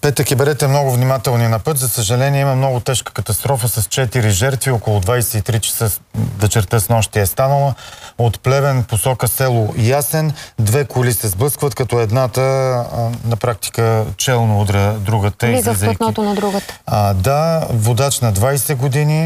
Петък, и бъдете много внимателни на път. За съжаление има много тежка катастрофа с 4 жертви. Около 23 часа вечерта с нощи е станала. От Плевен посока село Ясен 2 коли се сблъскват, като едната на практика челно удря другата. Влиза в платното на другата. Да, водач на 20 години.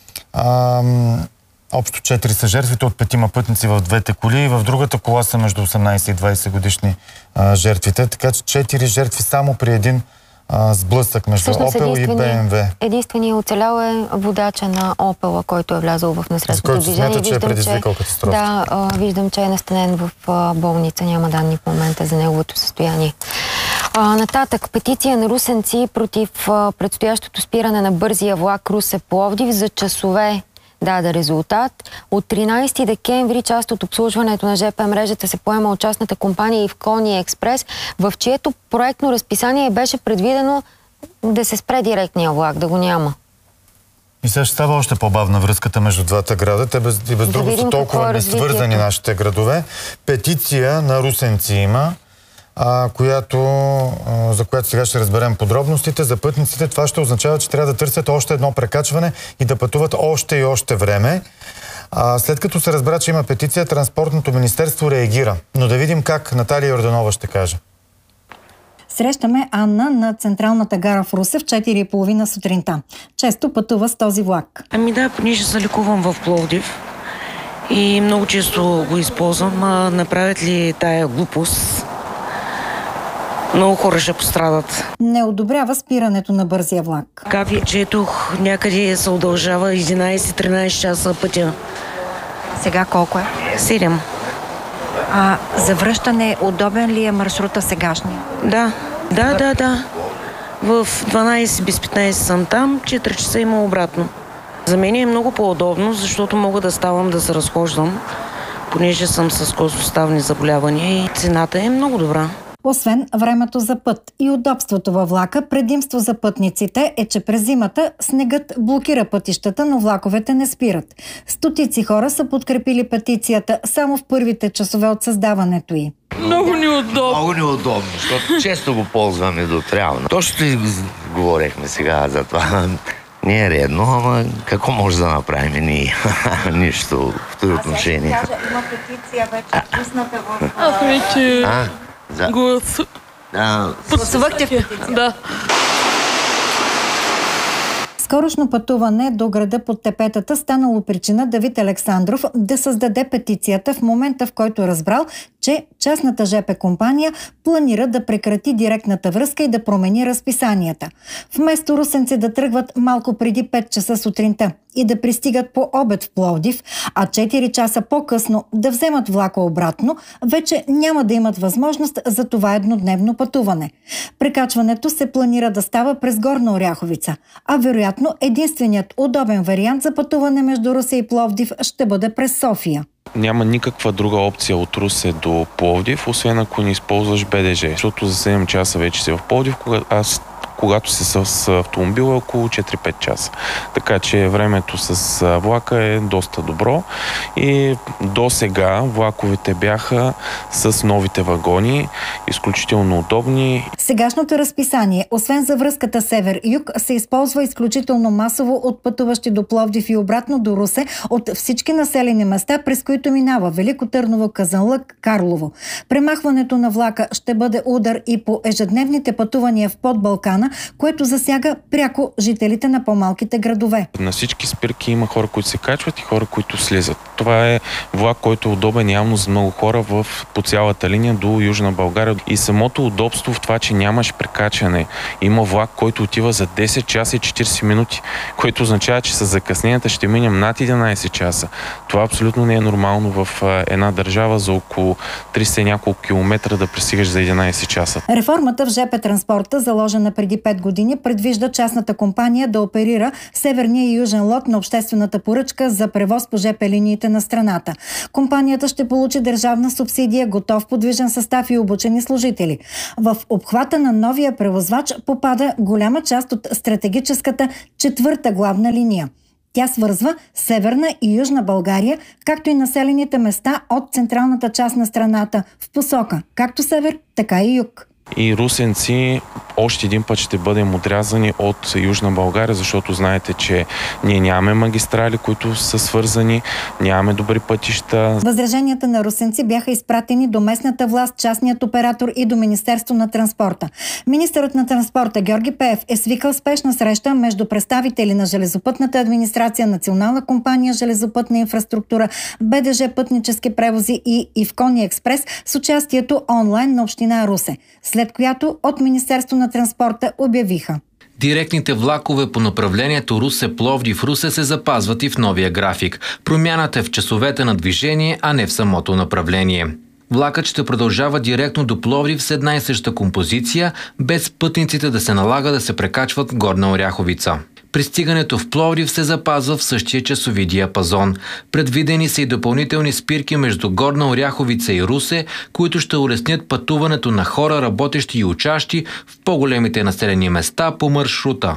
Общо 4 са жертвите от 5 пътници в двете коли. В другата кола са между 18 и 20 годишни жертвите. Така че 4 жертви само при един сблъсък между Опел и БМВ. Единственият оцелял е водача на Опела, който е влязъл в несредството движение. За който смята, че е предизвикал катастрофа. Да, виждам, че е настанен в болница. Няма данни в момента за неговото състояние. Нататък, петиция на русенци против предстоящото спиране на бързия влак Русе-Пловдив за часове даде резултат. От 13 декември част от обслужването на ЖП мрежата се поема от частната компания Ивкония Експрес, в чието проектно разписание беше предвидено да се спре директния влак, да го няма. И сега ще става още по-бавна връзката между двата града. Те без друго са толкова несвързани нашите градове. Петиция на русенци има, за която сега ще разберем подробностите. За пътниците това ще означава, че трябва да търсят още едно прекачване и да пътуват още и още време. След като се разбра, че има петиция, Транспортното министерство реагира. Но да видим как Наталия Йорданова ще каже. Срещаме Анна на централната гара в Русе в 4:30 сутринта. Често пътува с този влак. Понеже се лекувам в Пловдив и много често го използвам. Направят ли тая глупост? Много хора ще пострадат. Не одобрява спирането на бързия влак. Както четох, някъде се удължава 11-13 часа пътя. Сега колко е? 7. За връщане удобен ли е маршрута сегашния? Да. В 12 без 15 съм там, 4 часа има обратно. За мен е много по-удобно, защото мога да ставам да се разхождам, понеже съм с кожно-ставни заболявания и цената е много добра. Освен времето за път и удобството във влака, предимство за пътниците е, че през зимата снегът блокира пътищата, но влаковете не спират. Стотици хора са подкрепили петицията само в първите часове от създаването й. Много неудобно, защото често го ползваме до трябва. Точно и говорихме сега за това. Не е редно, ама какво може да направим ние? Нищо в този отношение. Аз ще кажа, има петиция вече пусната в... Аз вече гласувахте в петиция? Да. Скорошно пътуване до града под тепетата станало причина Давид Александров да създаде петицията в момента, в който разбрал, че частната ЖП компания планира да прекрати директната връзка и да промени разписанията. Вместо русенци да тръгват малко преди 5 часа сутринта и да пристигат по обед в Пловдив, а 4 часа по-късно да вземат влака обратно, вече няма да имат възможност за това еднодневно пътуване. Прекачването се планира да става през Горна Оряховица, а вероятно единственият удобен вариант за пътуване между Русе и Пловдив ще бъде през София. Няма никаква друга опция от Русе до Пловдив, освен ако не използваш БДЖ, защото за 7 часа вече си в Пловдив, когато си с автомобила около 4-5 часа. Така че времето с влака е доста добро и до сега влаковете бяха с новите вагони, изключително удобни. Сегашното разписание, освен за връзката север-юг, се използва изключително масово от пътуващи до Пловдив и обратно до Русе от всички населени места, през които минава Велико Търново, Казанлък, Карлово. Премахването на влака ще бъде удар и по ежедневните пътувания в Подбалкана, което засяга пряко жителите на по-малките градове. На всички спирки има хора, които се качват и хора, които слизат. Това е влак, който е удобен явно за много хора по цялата линия до Южна България. И самото удобство в това, че нямаш прекачане. Има влак, който отива за 10 часа и 40 минути, което означава, че с закъсненията ще минем над 11 часа. Това абсолютно не е нормално в една държава за около 300 и няколко километра да пристигаш за 11 часа. Реформата в ЖП транспорта, заложена преди 5 години, предвижда частната компания да оперира северния и южен лот на обществената поръчка за превоз по ЖП линиите на страната. Компанията ще получи държавна субсидия, готов подвижен състав и обучени служители. В обхвата на новия превозвач попада голяма част от стратегическата 4-та главна линия. Тя свързва Северна и Южна България, както и населените места от централната част на страната в посока както север, така и юг. И русенци още един път ще бъдем отрязани от Южна България, защото знаете, че ние нямаме магистрали, които са свързани, нямаме добри пътища. Възраженията на русенци бяха изпратени до местната власт, частният оператор и до Министерство на транспорта. Министърът на транспорта Георги Пеев е свикал спешна среща между представители на железопътната администрация, Национална компания железопътна инфраструктура, БДЖ пътнически превози и Ивкони експрес с участието онлайн на община Русе, след която от Министерство на транспорта обявиха: директните влакове по направлението Русе-Пловдив-Русе се запазват и в новия график. Промяната е в часовете на движение, а не в самото направление. Влакът ще продължава директно до Пловдив с една и съща композиция, без пътниците да се налага да се прекачват в Горна Оряховица. Пристигането в Пловдив се запазва в същия часови диапазон. Предвидени са и допълнителни спирки между Горна Оряховица и Русе, които ще улеснят пътуването на хора, работещи и учащи в по-големите населени места по маршрута.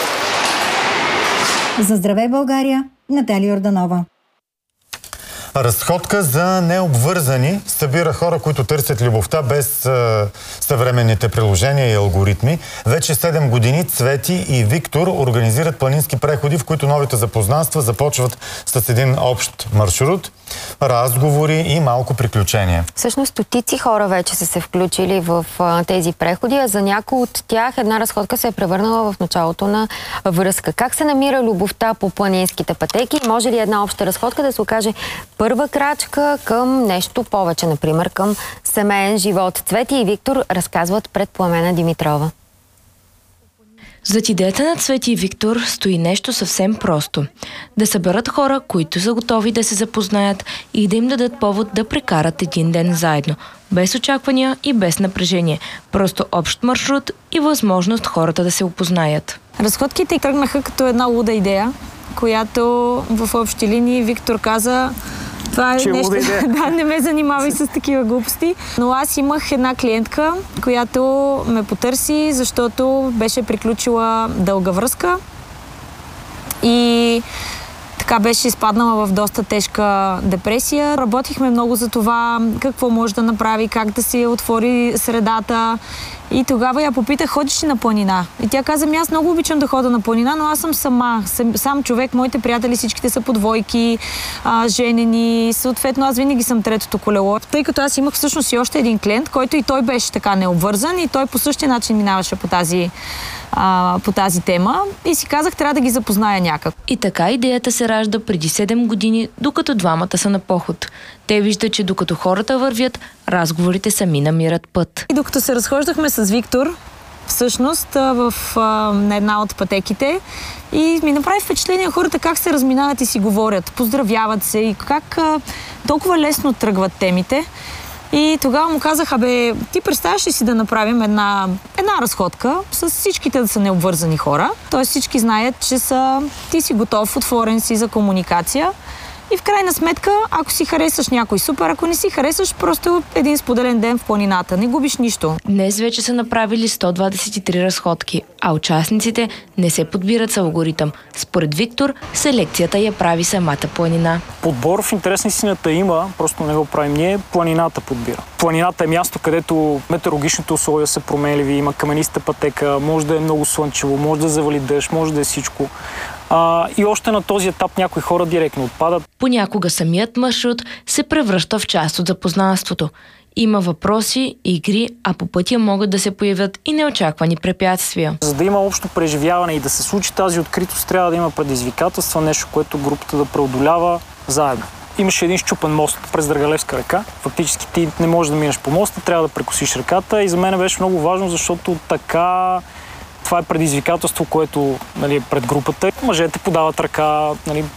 За Здравей България, Наталия Йорданова. Разходка за необвързани събира хора, които търсят любовта без съвременните приложения и алгоритми. Вече 7 години Цвети и Виктор организират планински преходи, в които новите запознанства започват с един общ маршрут, разговори и малко приключения. Всъщност стотици хора вече са се включили в тези преходи, а за някои от тях една разходка се е превърнала в началото на връзка. Как се намира любовта по планинските пътеки? Може ли една обща разходка да се окаже първа крачка към нещо повече, например към семейен живот? Цвети и Виктор разказват пред Пламена Димитрова. Зад идеята на Цвети и Виктор стои нещо съвсем просто. Да съберат хора, които са готови да се запознаят и да им дадат повод да прекарат един ден заедно. Без очаквания и без напрежение. Просто общ маршрут и възможност хората да се опознаят. Разходките тръгнаха като една луда идея, която в общи линии Виктор каза: това е нещо, да, не ме занимавай с такива глупости. Но аз имах една клиентка, която ме потърси, защото беше приключила дълга връзка и така беше изпаднала в доста тежка депресия. Работихме много за това, какво може да направи, как да си отвори средата. И тогава я попитах: ходиш ли на планина? И тя каза: аз много обичам да хода на планина, но аз съм сам човек, моите приятели всичките са по двойки, женени, съответно аз винаги съм третото колело. Тъй като аз имах всъщност и още един клиент, който и той беше така необвързан и той по същия начин минаваше по тази тема и си казах, трябва да ги запозная някак. И така идеята се ражда преди 7 години, докато двамата са на поход. Те виждат, че докато хората вървят, разговорите сами намират път. И докато се разхождахме с Виктор, всъщност на една от пътеките, и ми направи впечатление хората как се разминават и си говорят, поздравяват се и как толкова лесно тръгват темите. И тогава му казах: ти представяш ли си да направим една разходка с всичките да са необвързани хора? Тоест всички знаят, че ти си готов, отворен си за комуникация. И в крайна сметка, ако си харесаш някой, супер, ако не си харесаш, просто един споделен ден в планината. Не губиш нищо. Днес вече са направили 123 разходки, а участниците не се подбират с алгоритъм. Според Виктор, селекцията я прави самата планина. Подбор в интерес на истината има, просто не го правим ние, планината подбира. Планината е място, където метеорологичните условия са променливи, има камениста пътека, може да е много слънчево, може да завали дъжд, може да е всичко. И още на този етап някои хора директно отпадат. Понякога самият маршрут се превръща в част от запознанството. Има въпроси, игри, а по пътя могат да се появят и неочаквани препятствия. За да има общо преживяване и да се случи тази откритост, трябва да има предизвикателства, нещо, което групата да преодолява заедно. Имаше един счупен мост през Драгалевска река. Фактически ти не можеш да минеш по моста, трябва да прекосиш реката и за мен беше много важно, защото така това е предизвикателство, което е пред групата. Мъжете подават ръка,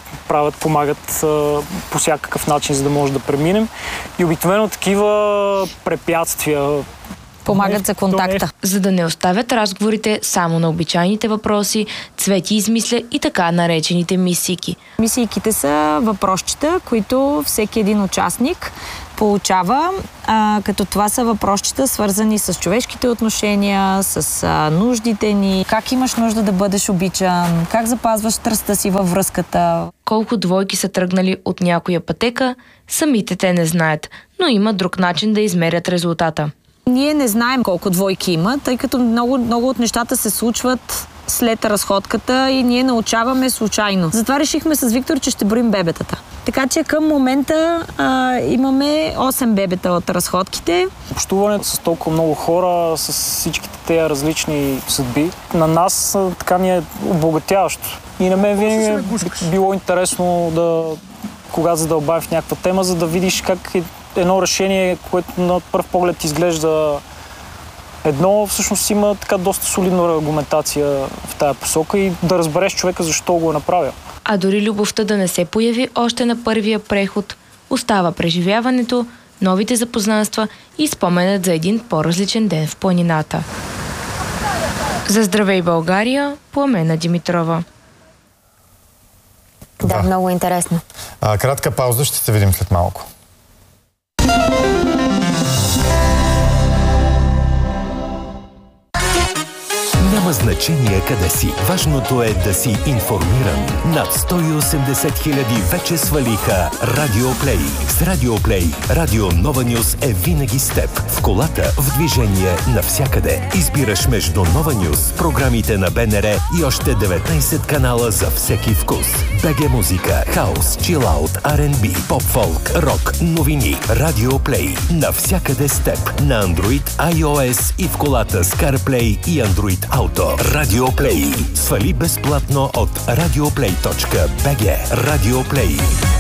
помагат по всякакъв начин, за да може да преминем. И обикновено такива препятствия помагат за контакта. За да не оставят разговорите само на обичайните въпроси, Цвети измисля и така наречените мисийки. Мисийките са въпросчета, които всеки един участник получава, като това са въпросчета, свързани с човешките отношения, с нуждите ни, как имаш нужда да бъдеш обичан, как запазваш страстта си във връзката. Колко двойки са тръгнали от някоя пътека, самите те не знаят, но има друг начин да измерят резултата. Ние не знаем колко двойки има, тъй като много от нещата се случват след разходката и ние научаваме случайно. Затова решихме с Виктор, че ще броим бебетата. Така че към момента имаме 8 бебета от разходките. Общуването с толкова много хора, с всичките тези различни съдби, на нас така ни е обогатяващо. И на мен винаги е било интересно кога задълбавим в някаква тема, за да видиш как едно решение, което на пръв поглед изглежда едно, всъщност има така доста солидна аргументация в тая посока и да разбереш човека защо го е направил. А дори любовта да не се появи още на първия преход, остава преживяването, новите запознанства и споменът за един по-различен ден в планината. За Здравей България, Пламена Димитрова. Да, много интересно. Кратка пауза, ще се видим след малко. Няма значение къде си. Важното е да си информиран. Над 180 хиляди вече свалиха Радио Плей. С Радио Плей, Радио Нова Нюз е винаги с теб. В колата, в движение, навсякъде. Избираш между Нова Нюз, програмите на БНР и още 19 канала за всеки вкус. БГ музика, хаус, чилаут, R&B, поп-фолк, рок, новини. Радио Плей. Навсякъде с теб. На Android, iOS и в колата с CarPlay и Android Auto. Радио Плей. Свали безплатно от radioplay.bg. Радио Плей.